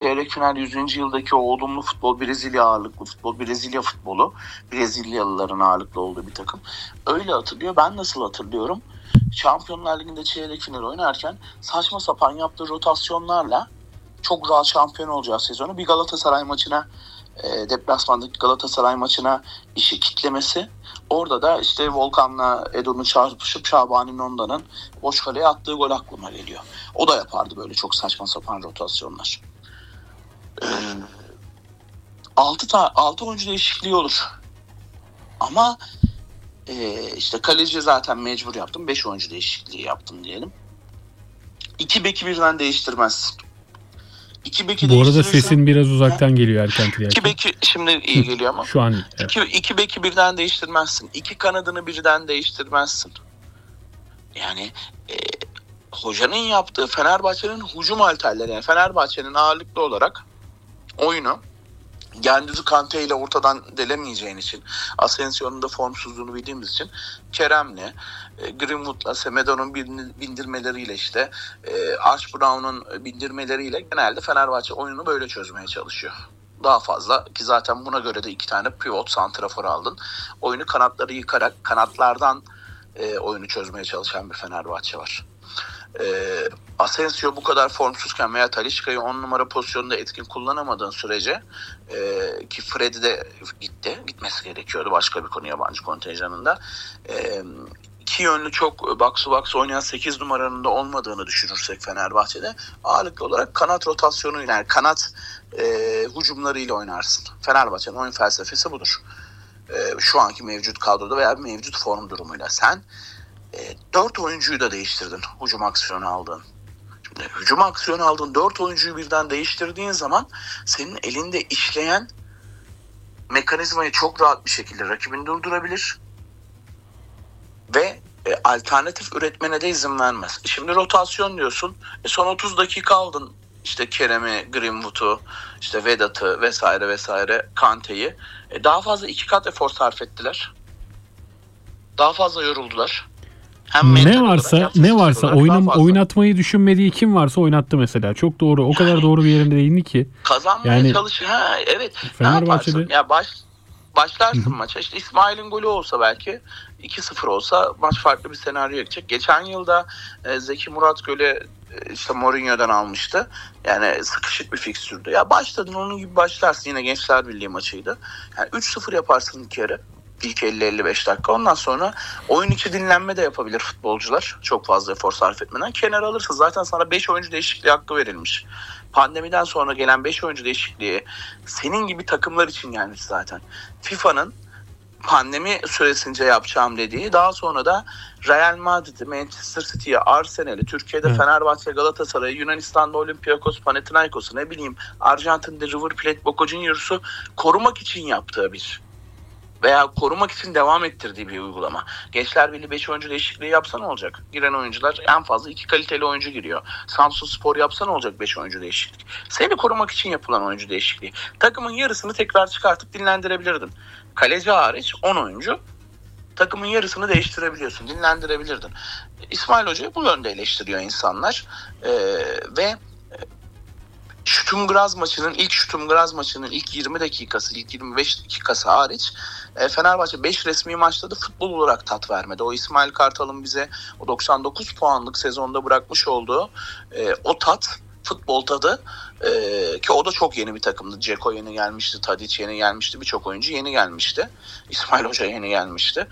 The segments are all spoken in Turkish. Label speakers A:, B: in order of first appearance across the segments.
A: çeyrek final 100. yıldaki o olumlu futbol, Brezilya ağırlıklı futbol, Brezilya futbolu, Brezilyalıların ağırlıklı olduğu bir takım. Öyle hatırlıyor. Ben nasıl hatırlıyorum? Şampiyonlar Ligi'nde çeyrek final oynarken saçma sapan yaptığı rotasyonlarla çok rahat şampiyon olacağı sezonu bir Galatasaray maçına, deplasmandaki Galatasaray maçına işi kitlemesi. Orada da işte Volkan'la Edo'nun çarpışıp Şabani Nonda'nın boş kaleye attığı gol aklıma geliyor. O da yapardı böyle çok saçma sapan rotasyonlar. 6 oyuncu değişikliği olur. Ama işte kaleci zaten mecbur yaptım. 5 oyuncu değişikliği yaptım diyelim. 2 beki birden değiştirmezsin.
B: Bu arada sesin biraz uzaktan geliyor erken
A: Triyerken. 2 beki şimdi iyi geliyor ama.
B: Şu an iyi. Evet.
A: 2 beki birden değiştirmezsin. 2 kanadını birden değiştirmezsin. Yani hocanın yaptığı Fenerbahçe'nin hücum alterleri, yani Fenerbahçe'nin ağırlıklı olarak oyunu Gündüz'ü Kante ile ortadan delemeyeceğin için, Asensio'nun da formsuzluğunu bildiğimiz için Kerem'le, Greenwood'la, Semedo'nun bindirmeleriyle işte Arch Brown'un bindirmeleriyle genelde Fenerbahçe oyunu böyle çözmeye çalışıyor. Daha fazla ki zaten buna göre de 2 tane pivot santrafor aldın. Oyunu kanatları yıkarak kanatlardan oyunu çözmeye çalışan bir Fenerbahçe var. Asensio bu kadar formsuzken veya Talisca'yı 10 numara pozisyonunda etkin kullanamadığın sürece ki Freddy de gitmesi gerekiyordu başka bir konu yabancı kontenjanında. 2 yönlü çok box to box oynayan 8 numaranın da olmadığını düşünürsek Fenerbahçe'de ağırlıklı olarak kanat rotasyonuyla, yani kanat hücumlarıyla oynarsın. Fenerbahçe'nin oyun felsefesi budur. Şu anki mevcut kadroda veya mevcut form durumuyla sen 4 oyuncuyu da değiştirdin hücum aksiyonu aldın. Şimdi hücum aksiyonu aldın 4 oyuncuyu birden değiştirdiğin zaman senin elinde işleyen mekanizmayı çok rahat bir şekilde rakibini durdurabilir ve alternatif üretmene de izin vermez. Şimdi rotasyon diyorsun. Son 30 dakika aldın işte Kerem'i, Greenwood'u, işte Vedat'ı vesaire Kante'yi. Daha fazla 2 kat efor sarf ettiler. Daha fazla yoruldular.
B: Ne varsa oynatmayı düşünmediği kim varsa oynattı mesela. Çok doğru. O kadar doğru bir yerinde değindi ki.
A: Kazanmaya çalışıyor. Evet.
B: Fenerbahçe'de
A: ya başlarsın maça. İşte İsmail'in golü olsa belki 2-0 olsa maç farklı bir senaryo geçecek. Geçen yılda Zeki Murat Göl'e işte Mourinho'dan almıştı. Yani sıkışık bir fikstürdü. Ya başladın onun gibi başlarsın. Yine Gençler Birliği maçıydı. Yani 3-0 yaparsın ilk yarı. İlk 50-55 dakika. Ondan sonra oyun içi dinlenme de yapabilir futbolcular. Çok fazla efor sarf etmeden. Kenar alırsın. Zaten sana 5 oyuncu değişikliği hakkı verilmiş. Pandemiden sonra gelen 5 oyuncu değişikliği senin gibi takımlar için gelmiş zaten. FIFA'nın pandemi süresince yapacağım dediği, daha sonra da Real Madrid'i, Manchester City'yi, Arsenal'i, Türkiye'de Fenerbahçe, Galatasaray'ı, Yunanistan'da Olympiakos, Panathinaikos'u, ne bileyim Arjantin'de River Plate, Boca Juniors'u korumak için yaptığı bir veya korumak için devam ettirdiği bir uygulama. Gençler Birliği 5 oyuncu değişikliği yapsa ne olacak? Giren oyuncular en fazla 2 kaliteli oyuncu giriyor. Samsunspor yapsa ne olacak 5 oyuncu değişiklik? Seni korumak için yapılan oyuncu değişikliği. Takımın yarısını tekrar çıkartıp dinlendirebilirdin. Kaleci hariç 10 oyuncu. Takımın yarısını değiştirebiliyorsun, dinlendirebilirdin. İsmail Hoca'yı bu yönde eleştiriyor insanlar. Ve Şutum Graz maçının ilk 20 dakikası, ilk 25 dakikası hariç Fenerbahçe 5 resmi maçta da futbol olarak tat vermedi. O İsmail Kartal'ın bize o 99 puanlık sezonda bırakmış olduğu o tat, futbol tadı ki o da çok yeni bir takımdı. Dzeko yeni gelmişti, Tadic yeni gelmişti, birçok oyuncu yeni gelmişti. İsmail Hoca yeni gelmişti.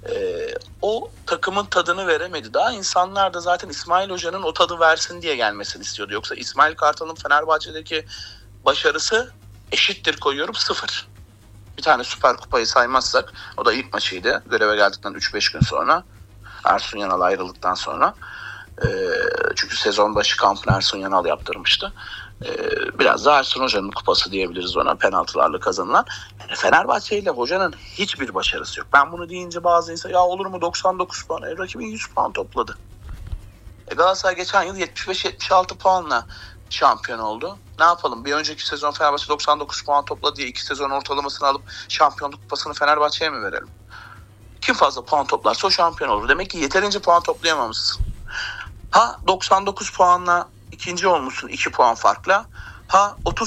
A: O takımın tadını veremedi. Daha insanlar da zaten İsmail Hoca'nın o tadı versin diye gelmesini istiyordu. Yoksa İsmail Kartal'ın Fenerbahçe'deki başarısı eşittir koyuyorum 0. Bir tane Süper Kupayı saymazsak, o da ilk maçıydı. Göreve geldikten 3-5 gün sonra, Ersun Yanal ayrıldıktan sonra. Çünkü sezon başı kampını Ersun Yanal yaptırmıştı. Biraz da Ersun Hoca'nın kupası diyebiliriz ona, penaltılarla kazanılan. Yani Fenerbahçe ile hocanın hiçbir başarısı yok. Ben bunu deyince bazı insan ya olur mu 99 puan, rakibin 100 puan topladı. Galatasaray geçen yıl 75-76 puanla şampiyon oldu. Ne yapalım? Bir önceki sezon Fenerbahçe 99 puan topladı diye 2 sezon ortalamasını alıp şampiyonluk kupasını Fenerbahçe'ye mi verelim? Kim fazla puan toplarsa o şampiyon olur. Demek ki yeterince puan toplayamamışsın. 99 puanla ikinci olmuşsun 2 puan farkla. 30